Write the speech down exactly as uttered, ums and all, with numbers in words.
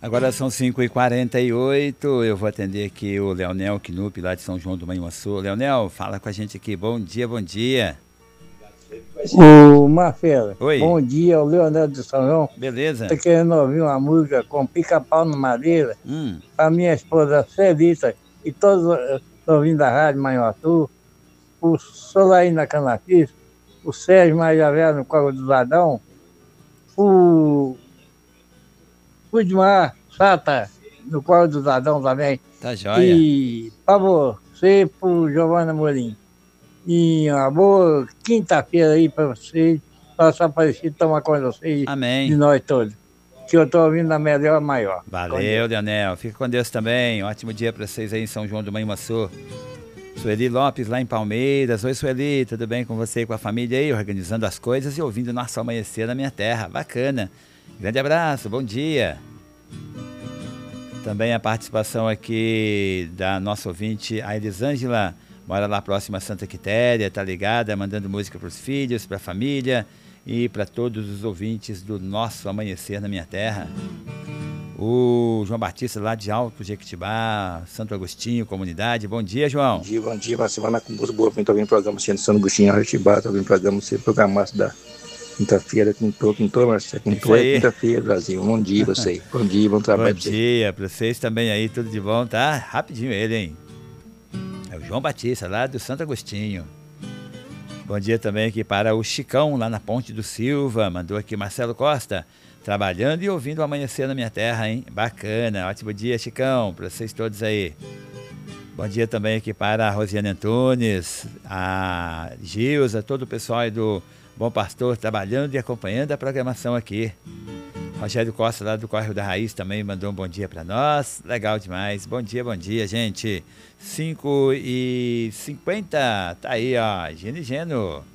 Agora são cinco e quarenta e oito, eu vou atender aqui o Leonel Knupp, lá de São João do Manhuaçu. Leonel, fala com a gente aqui. Bom dia, bom dia. Ô, Mafera, Oi. bom dia, o Leonel de São João. Beleza? Tô querendo ouvir uma música com Pica-Pau na Madeira, Hum. pra minha esposa Celita e todos estão ouvindo a Rádio Manhuaçu, o Solaina Canafis, o Sérgio Majavé no Coro do Ladrão, o Udmar Sata no Coro do Ladrão também. Tá joia. E pra você, pro Giovana Morim. E uma boa quinta-feira aí pra vocês. Nossa Aparecida tomar conta de vocês. Amém. De nós todos. Que eu tô ouvindo a melhor maior. Valeu, Leonel. Fica com Deus também. Ótimo dia pra vocês aí em São João do Manhuaçu. Sueli Lopes lá em Palmeiras. Oi, Sueli, tudo bem com você e com a família aí? Organizando as coisas e ouvindo nosso amanhecer na minha terra. Bacana. Grande abraço, bom dia. Também a participação aqui da nossa ouvinte, a Elisângela, mora lá próxima a Santa Quitéria, tá ligada, mandando música para os filhos, para a família e para todos os ouvintes do nosso Amanhecer na Minha Terra. O João Batista lá de Alto Jequitibá, Santo Agostinho, comunidade. Bom dia, João. Bom dia, bom dia. Uma semana com música boa. Estou ouvindo o programa Centro Santo Agostinho, Jequitibá. Estou ouvindo o programa, você programasse da quinta-feira, quintou, quintou, Marcelo. Quintou é quinta-feira, Brasil. Bom dia pra você. Bom dia, bom trabalho. Bom dia pra vocês também aí, tudo de bom, tá? Rapidinho ele, hein? É o João Batista, lá do Santo Agostinho. Bom dia também aqui para o Chicão, lá na Ponte do Silva. Mandou aqui Marcelo Costa, trabalhando e ouvindo o Amanhecer na Minha Terra, hein? Bacana, ótimo dia, Chicão, para vocês todos aí. Bom dia também aqui para a Rosiane Antunes, a Gilza, todo o pessoal aí do Bom Pastor, trabalhando e acompanhando a programação aqui. Rogério Costa, lá do Córrego da Raiz, também mandou um bom dia para nós. Legal demais. Bom dia, bom dia, gente. cinco e cinquenta, tá aí, ó. Gino e Geno.